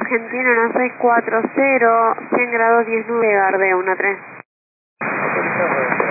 Argentina 1640, 100 grados 10 nube, Gardeo 13. Autorizado.